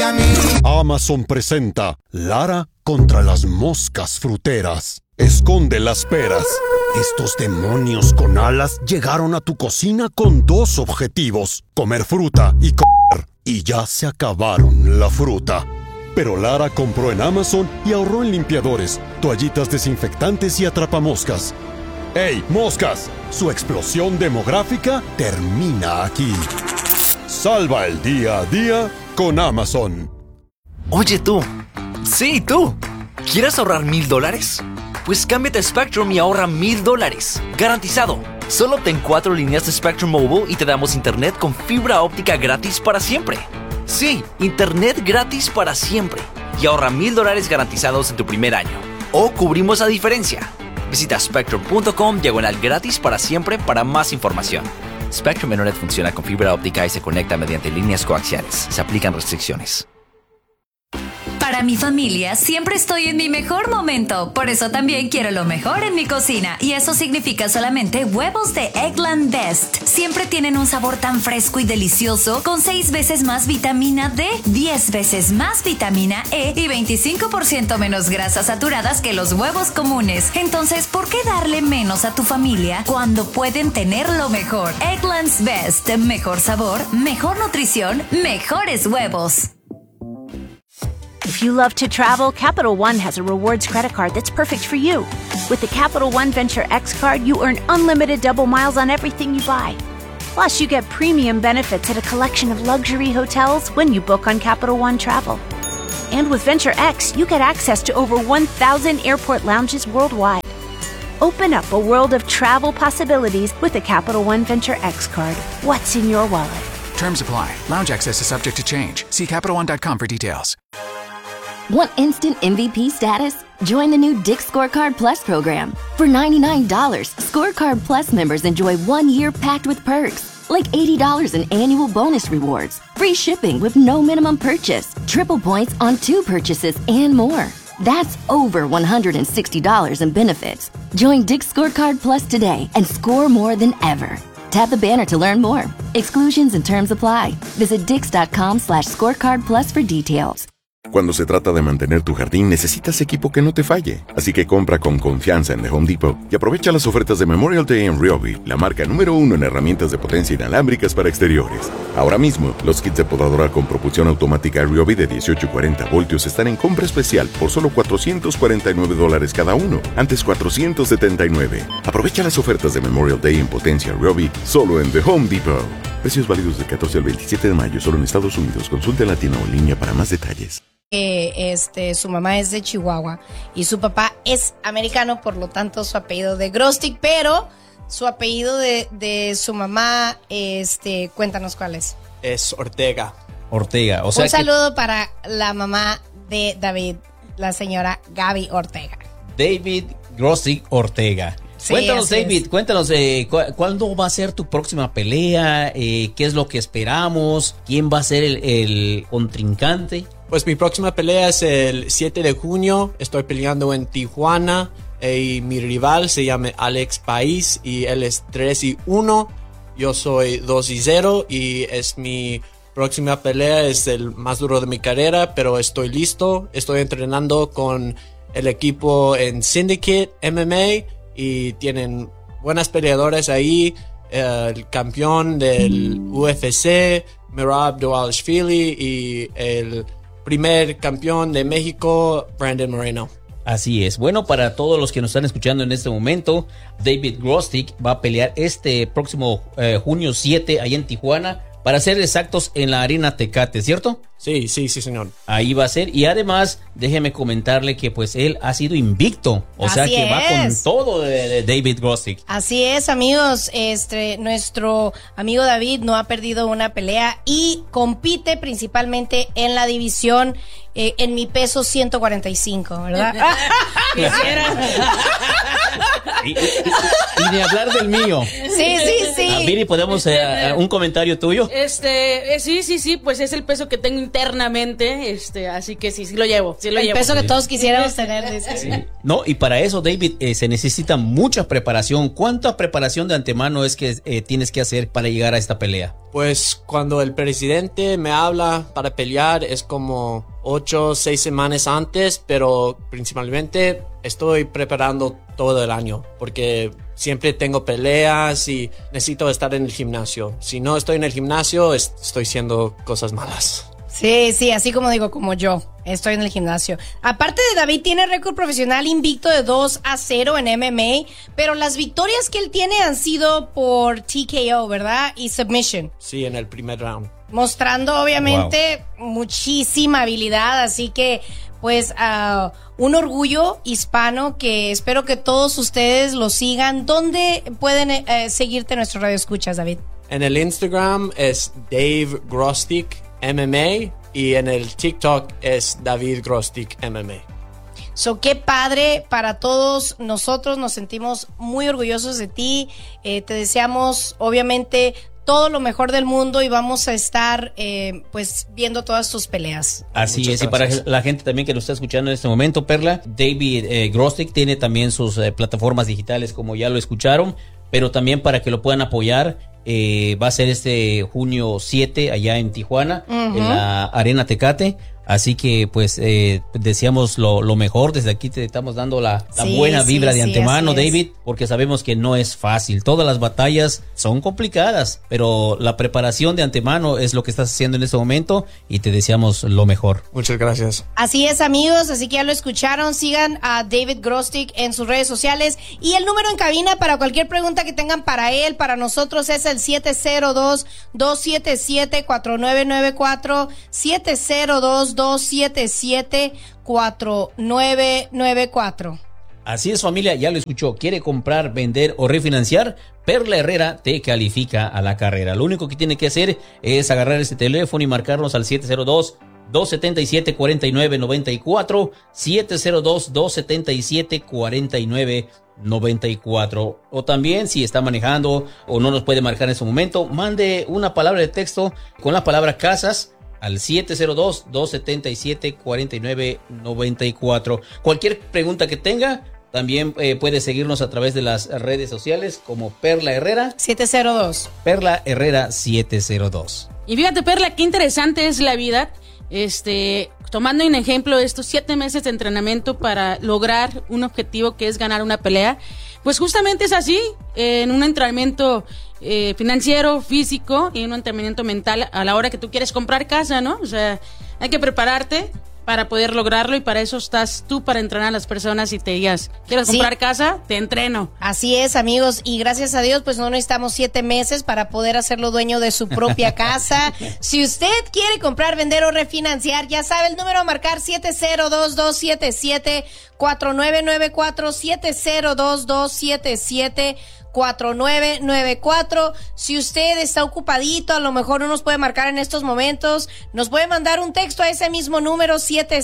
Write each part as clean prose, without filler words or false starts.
a mí. Amazon presenta Lara contra las moscas fruteras. Esconde las peras. Estos demonios con alas llegaron a tu cocina con dos objetivos: comer fruta y comer. Y ya se acabaron la fruta. Pero Lara compró en Amazon y ahorró en limpiadores, toallitas desinfectantes y atrapamoscas. ¡Ey, moscas! Su explosión demográfica termina aquí. Salva el día a día con Amazon. Oye tú, sí tú, ¿quieres ahorrar $1,000? Pues cámbiate a Spectrum y ahorra $1,000, garantizado. Solo obtén 4 líneas de Spectrum Mobile y te damos internet con fibra óptica gratis para siempre. Sí, internet gratis para siempre. Y ahorra $1,000 garantizados en tu primer año. O cubrimos la diferencia. Visita spectrum.com/gratis para siempre para más información. Spectrum Internet funciona con fibra óptica y se conecta mediante líneas coaxiales. Se aplican restricciones. Para mi familia siempre estoy en mi mejor momento, por eso también quiero lo mejor en mi cocina, y eso significa solamente huevos de Eggland Best. Siempre tienen un sabor tan fresco y delicioso, con 6 veces más vitamina D, 10 veces más vitamina E y 25% menos grasas saturadas que los huevos comunes. Entonces, ¿por qué darle menos a tu familia cuando pueden tener lo mejor? Eggland's Best, mejor sabor, mejor nutrición, mejores huevos. If you love to travel, Capital One has a rewards credit card that's perfect for you. With the Capital One Venture X card, you earn unlimited double miles on everything you buy. Plus, you get premium benefits at a collection of luxury hotels when you book on Capital One Travel. And with Venture X, you get access to over 1,000 airport lounges worldwide. Open up a world of travel possibilities with the Capital One Venture X card. What's in your wallet? Terms apply. Lounge access is subject to change. See CapitalOne.com for details. Want instant MVP status? Join the new Dick's Scorecard Plus program. For $99, Scorecard Plus members enjoy 1 year packed with perks, like $80 in annual bonus rewards, free shipping with no minimum purchase, triple points on 2 purchases, and more. That's over $160 in benefits. Join Dick's Scorecard Plus today and score more than ever. Tap the banner to learn more. Exclusions and terms apply. Visit dix.com/scorecard plus for details. Cuando se trata de mantener tu jardín, necesitas equipo que no te falle. Así que compra con confianza en The Home Depot y aprovecha las ofertas de Memorial Day en Ryobi, la marca número 1 en herramientas de potencia inalámbricas para exteriores. Ahora mismo, los kits de podadora con propulsión automática Ryobi de 18 y 40 voltios están en compra especial por solo $449 cada uno, antes $479. Aprovecha las ofertas de Memorial Day en potencia Ryobi solo en The Home Depot. Precios válidos del 14 al 27 de mayo solo en Estados Unidos. Consulte en la tienda o en línea para más detalles. Su mamá es de Chihuahua y su papá es americano, por lo tanto su apellido de Grostic, pero su apellido de su mamá, cuéntanos cuál es. Es Ortega. Ortega, o sea. Un saludo para la mamá de David, la señora Gaby Ortega. David Grostic Ortega. Sí, cuéntanos, David, cuéntanos, ¿cuándo va a ser tu próxima pelea? ¿Qué es lo que esperamos? ¿Quién va a ser el contrincante? Pues mi próxima pelea es el 7 de junio. Estoy peleando en Tijuana. Y mi rival se llama Alex País y él es 3-1. Yo soy 2-0 y es mi próxima pelea. Es el más duro de mi carrera, pero estoy listo. Estoy entrenando con el equipo en Syndicate MMA y tienen buenas peleadoras ahí. El campeón del UFC, Merab Dvalishvili, y el primer campeón de México, Brandon Moreno. Así es. Bueno, para todos los que nos están escuchando en este momento, David Grostic va a pelear este próximo junio 7 ahí en Tijuana, para ser exactos en la Arena Tecate, ¿cierto? Sí, señor. Ahí va a ser. Y además, déjeme comentarle que pues él ha sido invicto. O sea que va con todo de David Grostic. Así es, amigos. Nuestro amigo David no ha perdido una pelea y compite principalmente en la división en mi peso 145, ¿verdad? Y de hablar del mío. Sí. Viri, ¿podemos un comentario tuyo? Sí, pues es el peso que tengo internamente, así que sí lo llevo. El peso que todos quisiéramos tener. Sí. No, y para eso, David, se necesita mucha preparación. ¿Cuánta preparación de antemano es que tienes que hacer para llegar a esta pelea? Pues cuando el presidente me habla para pelear es como 8 o 6 semanas antes, pero principalmente estoy preparando todo el año porque siempre tengo peleas y necesito estar en el gimnasio. Si no estoy en el gimnasio, estoy haciendo cosas malas. Sí, así como digo, como yo, estoy en el gimnasio. Aparte de David, tiene récord profesional invicto de 2-0 en MMA, pero las victorias que él tiene han sido por TKO, ¿verdad? Y submission. Sí, en el primer round. Mostrando, obviamente, muchísima habilidad, así que, pues, un orgullo hispano que espero que todos ustedes lo sigan. ¿Dónde pueden seguirte en nuestro radio escuchas, David? En el Instagram es Dave Grostic MMA y en el TikTok es David Grostic MMA. Qué padre para todos nosotros, nos sentimos muy orgullosos de ti, te deseamos obviamente todo lo mejor del mundo y vamos a estar pues viendo todas tus peleas. Así Muchas es, y para la gente también que lo está escuchando en este momento, Perla, David Grostic tiene también sus plataformas digitales como ya lo escucharon, pero también para que lo puedan apoyar. Va a ser este junio 7 allá en Tijuana, en la Arena Tecate. Así que pues deseamos lo mejor. Desde aquí te estamos dando la buena vibra de antemano, David, porque sabemos que no es fácil. Todas las batallas son complicadas, pero la preparación de antemano es lo que estás haciendo en este momento y te deseamos lo mejor. Muchas gracias. Así es, amigos, así que ya lo escucharon. Sigan a David Grostic en sus redes sociales y el número en cabina para cualquier pregunta que tengan para él, para nosotros, es el 702-277-4994, 702-277-4994. Así es, familia, ya lo escuchó. ¿Quiere comprar, vender o refinanciar? Perla Herrera te califica a la carrera. Lo único que tiene que hacer es agarrar este teléfono y marcarnos al 702-277-4994, 702-277-4994. O también, si está manejando o no nos puede marcar en ese momento, mande una palabra de texto con la palabra casas al 702-277-4994. Cualquier pregunta que tenga, también puede seguirnos a través de las redes sociales como Perla Herrera 702. Perla Herrera 702. Y fíjate, Perla, qué interesante es la vida. Tomando un ejemplo, estos 7 meses de entrenamiento para lograr un objetivo que es ganar una pelea, pues justamente es así, en un entrenamiento financiero, físico y un entrenamiento mental a la hora que tú quieres comprar casa, ¿no? O sea, hay que prepararte para poder lograrlo y para eso estás tú, para entrenar a las personas y te digas, ¿quieres comprar casa? Te entreno. Así es, amigos, y gracias a Dios, pues no necesitamos 7 meses para poder hacerlo dueño de su propia casa. Si usted quiere comprar, vender o refinanciar, ya sabe el número a marcar, 702-277-4994, 702-277-4994. Si usted está ocupadito, a lo mejor no nos puede marcar en estos momentos, nos puede mandar un texto a ese mismo número,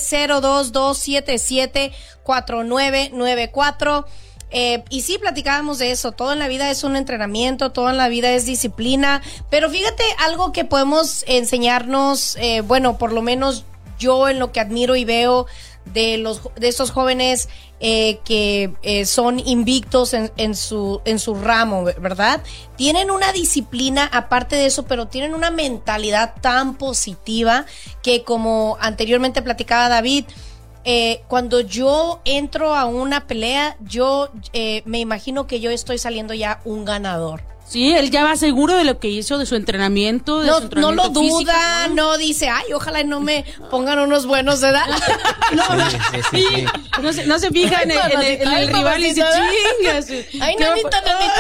702-277-4994. Y sí, platicábamos de eso. Todo en la vida es un entrenamiento, todo en la vida es disciplina. Pero fíjate, algo que podemos enseñarnos, bueno, por lo menos yo en lo que admiro y veo de estos jóvenes que son invictos en su ramo, ¿verdad? Tienen una disciplina aparte de eso, pero tienen una mentalidad tan positiva que, como anteriormente platicaba David, cuando yo entro a una pelea, yo me imagino que yo estoy saliendo ya un ganador. Sí, él ya va seguro de lo que hizo, de su entrenamiento, no lo duda, físico, ¿no? Dice, ay, ojalá no me pongan unos buenos de edad. Sí. No se fija en el rival y dice, chingas. Ay, nanita.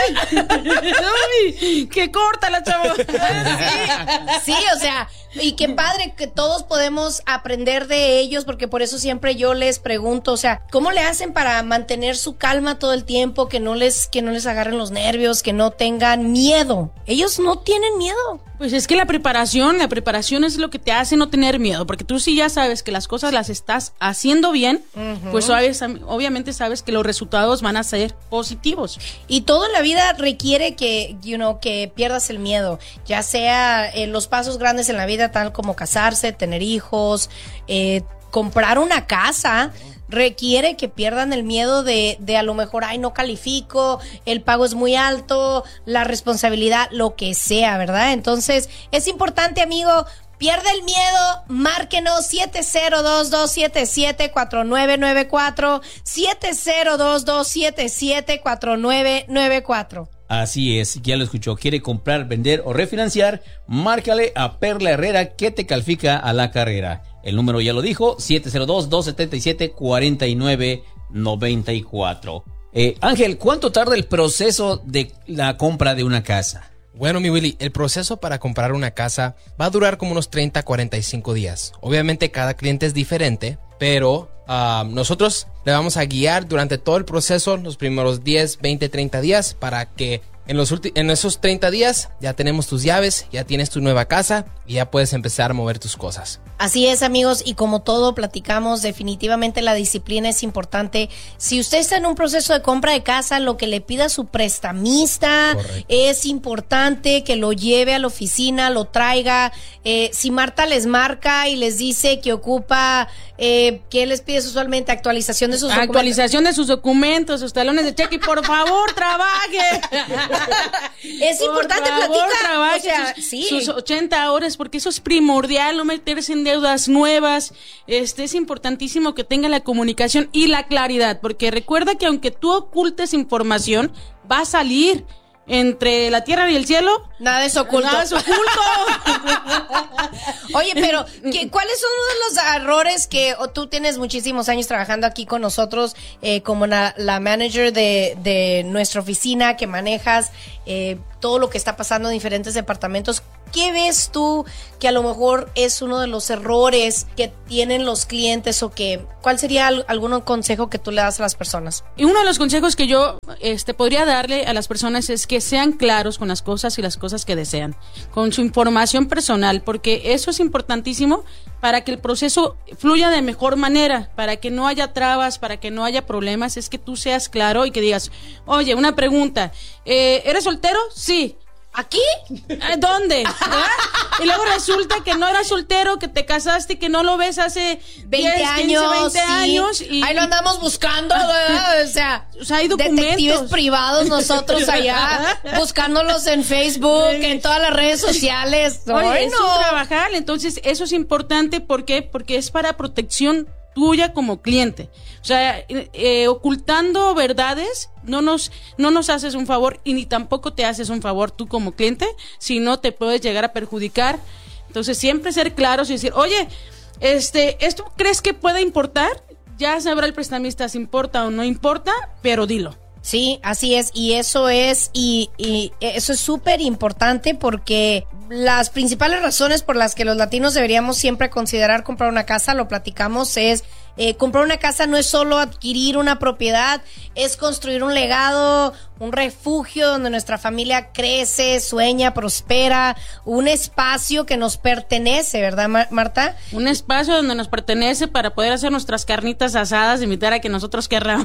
¡Qué corta la chava! Sí, o sea, y qué padre que todos podemos aprender de ellos, porque por eso siempre yo les pregunto, o sea, ¿cómo le hacen para mantener su calma todo el tiempo, que no les agarren los nervios, que no tengan miedo? Ellos no tienen miedo. Pues es que la preparación es lo que te hace no tener miedo, porque tú sí ya sabes que las cosas las estás haciendo bien, pues obviamente sabes que los resultados van a ser positivos. Y todo en la vida requiere que, que pierdas el miedo, ya sea los pasos grandes en la vida, tal como casarse, tener hijos, comprar una casa. Requiere que pierdan el miedo de a lo mejor, no califico, el pago es muy alto, la responsabilidad, lo que sea, ¿verdad? Entonces, es importante, amigo, pierde el miedo, márquenos 7022774994, 7022774994. Así es, ya lo escuchó. ¿Quiere comprar, vender o refinanciar? Márcale a Perla Herrera que te califica a la carrera. El número ya lo dijo, 702-277-4994. Ángel, ¿cuánto tarda el proceso de la compra de una casa? Bueno, mi Willy, el proceso para comprar una casa va a durar como unos 30 a 45 días. Obviamente cada cliente es diferente, pero nosotros le vamos a guiar durante todo el proceso, los primeros 10, 20, 30 días, para que en esos 30 días ya tenemos tus llaves, ya tienes tu nueva casa y ya puedes empezar a mover tus cosas. Así es, amigos, y como todo platicamos, definitivamente la disciplina es importante. Si usted está en un proceso de compra de casa, lo que le pida su prestamista, correcto, es importante que lo lleve a la oficina, lo traiga. Si Marta les marca y les dice que ocupa, ¿qué les pides usualmente? Actualización de sus documentos. Actualización de sus documentos, sus talones de cheque, y por favor, trabaje. Es importante platicar. Trabaje sus 80 horas, porque eso es primordial, no meterse en deudas nuevas. Es importantísimo que tenga la comunicación y la claridad, porque recuerda que aunque tú ocultes información, va a salir. Entre la tierra y el cielo, nada es oculto. Nada es oculto. Oye, pero ¿cuáles son uno de los errores que tú tienes muchísimos años trabajando aquí con nosotros, como la manager de nuestra oficina, que manejas todo lo que está pasando en diferentes departamentos? ¿Qué ves tú que a lo mejor es uno de los errores que tienen los clientes, o cuál sería algún consejo que tú le das a las personas? Y uno de los consejos que yo podría darle a las personas es que sean claros con las cosas y las cosas que desean, con su información personal, porque eso es importantísimo para que el proceso fluya de mejor manera, para que no haya trabas, para que no haya problemas. Es que tú seas claro y que digas, oye, una pregunta, ¿eres soltero? Sí. ¿Aquí? ¿Dónde? ¿verdad? Y luego resulta que no eras soltero, que te casaste, que no lo ves hace 20 años. Y ahí lo andamos buscando, ¿verdad? O sea, hay documentos. Detectives privados nosotros allá, buscándolos en Facebook, en todas las redes sociales. Oye, es un trabajar. Entonces, eso es importante. ¿Por qué? Porque es para protección tuya como cliente. O sea, ocultando verdades no nos haces un favor, y ni tampoco te haces un favor tú como cliente, si no te puedes llegar a perjudicar. Entonces, siempre ser claros y decir, oye, ¿esto crees que puede importar? Ya sabrá el prestamista si importa o no importa, pero dilo. Sí, así es, y eso es eso es súper importante, porque las principales razones por las que los latinos deberíamos siempre considerar comprar una casa, lo platicamos, es comprar una casa no es solo adquirir una propiedad, es construir un legado, un refugio donde nuestra familia crece, sueña, prospera, un espacio que nos pertenece, ¿verdad, Marta? Un espacio donde nos pertenece para poder hacer nuestras carnitas asadas, invitar a que nosotros querramos.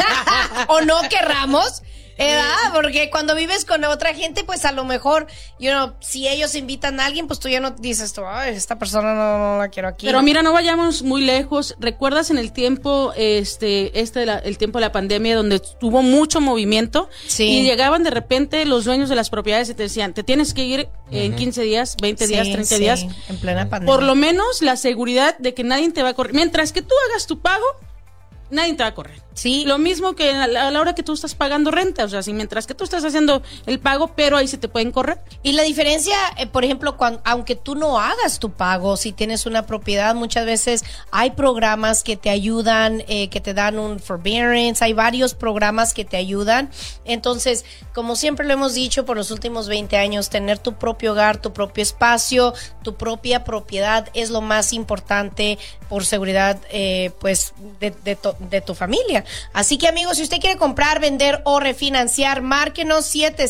O no querramos. Porque cuando vives con otra gente, pues a lo mejor, si ellos invitan a alguien, pues tú ya no dices, esta persona no la quiero aquí. Pero mira, no vayamos muy lejos. ¿Recuerdas en el tiempo, el tiempo de la pandemia, donde tuvo mucho movimiento? Sí. Y llegaban de repente los dueños de las propiedades y te decían, te tienes que ir en 15 días, 20 días, 30 días. En plena pandemia. Por lo menos la seguridad de que nadie te va a correr. Mientras que tú hagas tu pago, nadie te va a correr. Sí. Lo mismo que a la hora que tú estás pagando renta, o sea, si mientras que tú estás haciendo el pago, pero ahí se te pueden correr. Y la diferencia, por ejemplo, aunque tú no hagas tu pago, si tienes una propiedad, muchas veces hay programas que te ayudan, que te dan un forbearance, hay varios programas que te ayudan. Entonces, como siempre lo hemos dicho por los últimos 20 años, tener tu propio hogar, tu propio espacio, tu propia propiedad es lo más importante por seguridad, pues, de tu familia. Así que, amigos, si usted quiere comprar, vender o refinanciar, márquenos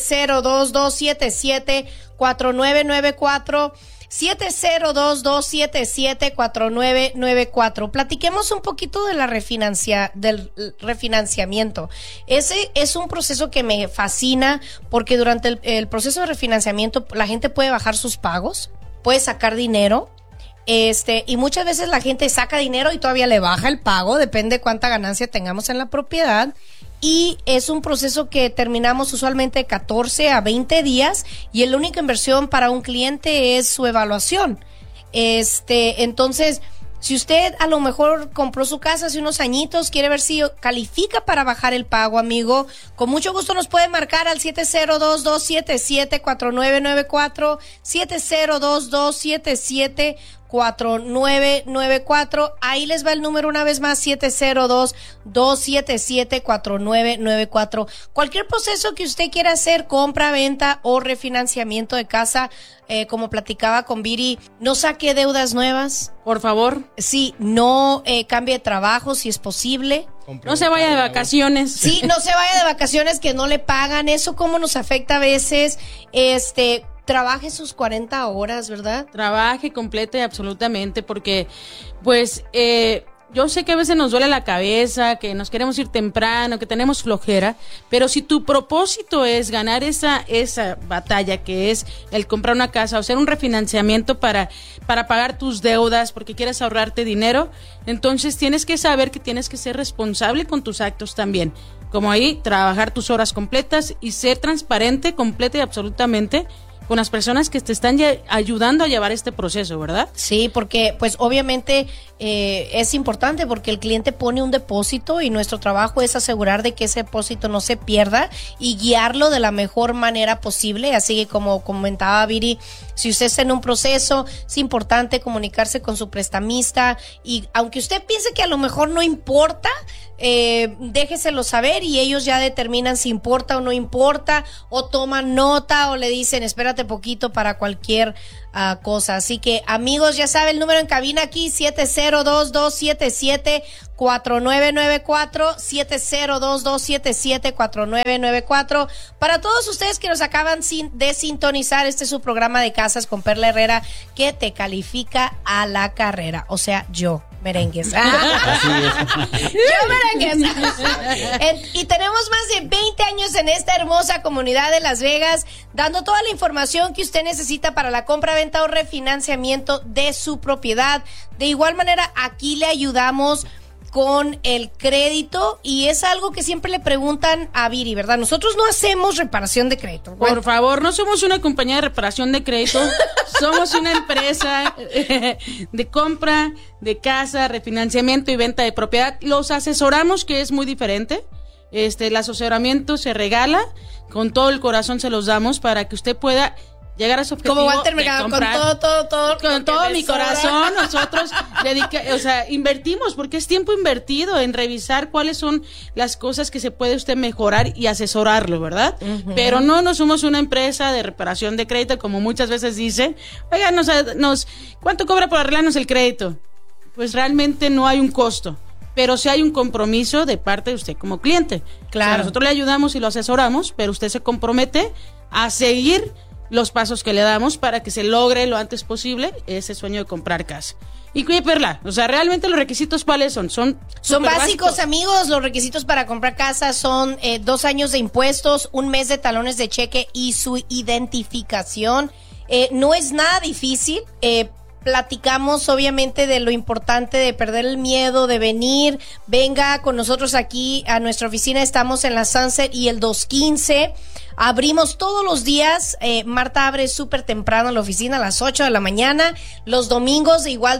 702-277-4994. 702-277-4994. Platiquemos un poquito de del refinanciamiento. Ese es un proceso que me fascina porque durante el proceso de refinanciamiento la gente puede bajar sus pagos, puede sacar dinero. Y muchas veces la gente saca dinero y todavía le baja el pago, depende cuánta ganancia tengamos en la propiedad. Y es un proceso que terminamos usualmente 14 a 20 días y la única inversión para un cliente es su evaluación. Entonces, si usted a lo mejor compró su casa hace unos añitos, quiere ver si califica para bajar el pago, amigo, con mucho gusto nos puede marcar al 702-277-4994, 702-277-4994. Ahí les va el número una vez más, 702-277-4994. Cualquier proceso que usted quiera hacer, compra, venta o refinanciamiento de casa, como platicaba con Viri, no saque deudas nuevas. Por favor. Sí, no cambie de trabajo si es posible. No se vaya de vacaciones. Sí, no se vaya de vacaciones que no le pagan. Eso cómo nos afecta a veces. Trabaje sus 40 horas, ¿verdad? Trabaje completa y absolutamente, porque pues yo sé que a veces nos duele la cabeza, que nos queremos ir temprano, que tenemos flojera, pero si tu propósito es ganar esa batalla, que es el comprar una casa o hacer un refinanciamiento para pagar tus deudas, porque quieres ahorrarte dinero, entonces tienes que saber que tienes que ser responsable con tus actos también. Como ahí, trabajar tus horas completas y ser transparente, completa y absolutamente con las personas que te están ayudando a llevar este proceso, ¿verdad? Sí, porque pues obviamente es importante porque el cliente pone un depósito y nuestro trabajo es asegurar de que ese depósito no se pierda y guiarlo de la mejor manera posible. Así que como comentaba Viri, si usted está en un proceso, es importante comunicarse con su prestamista y aunque usted piense que a lo mejor no importa, déjeselo saber y ellos ya determinan si importa o no importa, o toman nota o le dicen espérate poquito para cualquier cosa. Así que amigos, ya sabe el número en cabina aquí, 702-277-4994, 702-277-4994. Para todos ustedes que nos acaban de sintonizar, este es su programa de casas con Perla Herrera, que te califica a la carrera, o sea, yo. Merengues. Yo merengues. Y tenemos más de 20 años en esta hermosa comunidad de Las Vegas, dando toda la información que usted necesita para la compra, venta o refinanciamiento de su propiedad. De igual manera, aquí le ayudamos con el crédito y es algo que siempre le preguntan a Viri, ¿verdad? Nosotros no hacemos reparación de crédito. Por favor, no somos una compañía de reparación de crédito, somos una empresa de compra de casa, refinanciamiento y venta de propiedad. Los asesoramos, que es muy diferente. El asesoramiento se regala, con todo el corazón se los damos para que usted pueda llegar a su objetivo. Como Walter Mercado, con todo. Con todo mi corazón, nosotros invertimos, porque es tiempo invertido en revisar cuáles son las cosas que se puede usted mejorar y asesorarlo, ¿verdad? Uh-huh. Pero no somos una empresa de reparación de crédito, como muchas veces dicen. Oiga, ¿cuánto cobra por arreglarnos el crédito? Pues realmente no hay un costo, pero sí hay un compromiso de parte de usted como cliente. Claro. O sea, nosotros le ayudamos y lo asesoramos, pero usted se compromete a seguir los pasos que le damos para que se logre lo antes posible ese sueño de comprar casa. Y Perla, o sea, realmente los requisitos, ¿cuáles son? Son básicos, amigos. Los requisitos para comprar casa son 2 años de impuestos, 1 mes de talones de cheque y su identificación. No es nada difícil. Platicamos obviamente de lo importante de perder el miedo, de venir. Venga con nosotros aquí a nuestra oficina. Estamos en la Sunset y el 215. Abrimos todos los días. Marta abre súper temprano la oficina a las 8 de la mañana. Los domingos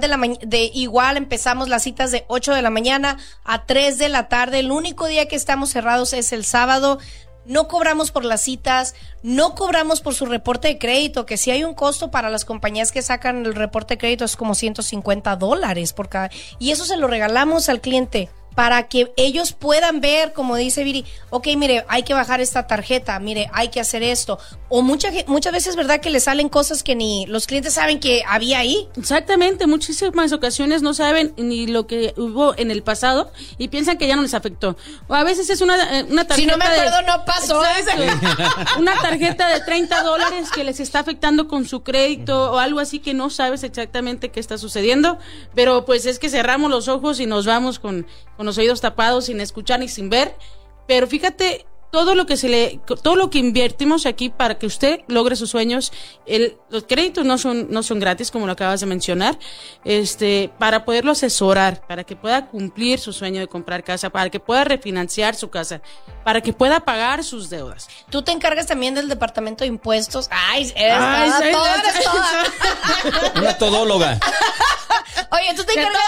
igual empezamos las citas de 8 de la mañana a 3 de la tarde. El único día que estamos cerrados es el sábado. No cobramos por las citas, no cobramos por su reporte de crédito, que si hay un costo para las compañías que sacan el reporte de crédito es como $150 por cada, y eso se lo regalamos al cliente. para que ellos puedan ver, como dice Viri, ok, mire, hay que bajar esta tarjeta, mire, hay que hacer esto. O muchas veces, ¿verdad?, que le salen cosas que ni los clientes saben que había ahí. Exactamente, muchísimas ocasiones no saben ni lo que hubo en el pasado y piensan que ya no les afectó. O a veces es una tarjeta. Si no me acuerdo, no pasó. Una tarjeta de $30 que les está afectando con su crédito o algo así que no sabes exactamente qué está sucediendo, pero pues es que cerramos los ojos y nos vamos con los oídos tapados, sin escuchar ni sin ver. Pero fíjate, todo lo que invertimos aquí para que usted logre sus sueños, los créditos no son gratis, como lo acabas de mencionar, para poderlo asesorar, para que pueda cumplir su sueño de comprar casa, para que pueda refinanciar su casa, para que pueda pagar sus deudas. Tú te encargas también del departamento de impuestos. Eres toda. Una todóloga. Oye, tú te encargas.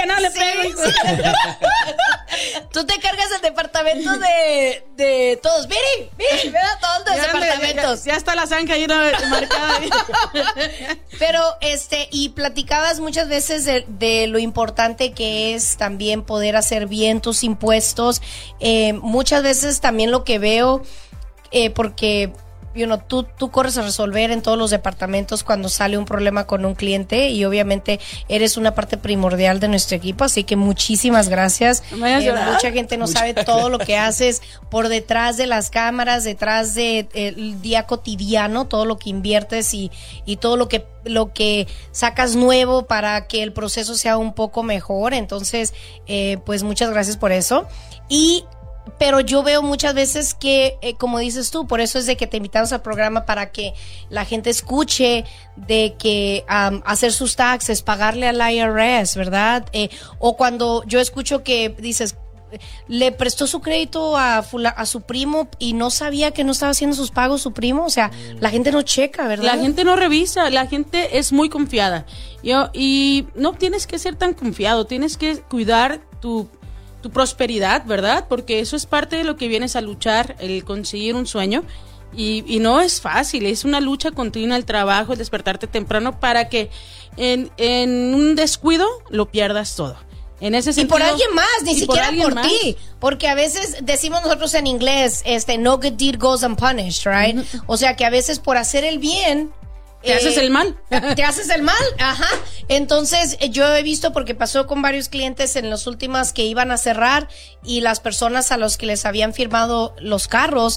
Tú te encargas del departamento de todos. Viri, ¿verdad? Todos los departamentos. Ya está la zanja ahí marcada. Pero, y platicabas muchas veces de lo importante que es también poder hacer bien tus impuestos. Muchas veces también lo que veo, porque tú corres a resolver en todos los departamentos cuando sale un problema con un cliente, y obviamente eres una parte primordial de nuestro equipo, así que muchísimas gracias. Mucha gente no sabe todo lo que haces por detrás de las cámaras, detrás del día cotidiano, todo lo que inviertes y todo lo que sacas nuevo para que el proceso sea un poco mejor. Entonces, pues muchas gracias por eso. Pero yo veo muchas veces que, como dices tú, por eso es de que te invitamos al programa, para que la gente escuche de que hacer sus taxes, pagarle al IRS, ¿verdad? O cuando yo escucho que dices, le prestó su crédito a su primo y no sabía que no estaba haciendo sus pagos su primo. O sea, la gente no checa, ¿verdad? La gente no revisa, la gente es muy confiada. Y no tienes que ser tan confiado, tienes que cuidar tu prosperidad, ¿verdad? Porque eso es parte de lo que vienes a luchar, el conseguir un sueño. Y no es fácil, es una lucha continua, el trabajo, el despertarte temprano para que en un descuido lo pierdas todo. En ese sentido, y por alguien más, ni siquiera por ti. Porque a veces decimos nosotros en inglés, no good deed goes unpunished, right? Uh-huh. O sea que a veces por hacer el bien, te haces el mal. Te haces el mal, ajá. Entonces, yo he visto, porque pasó con varios clientes en las últimas que iban a cerrar, y las personas a los que les habían firmado los carros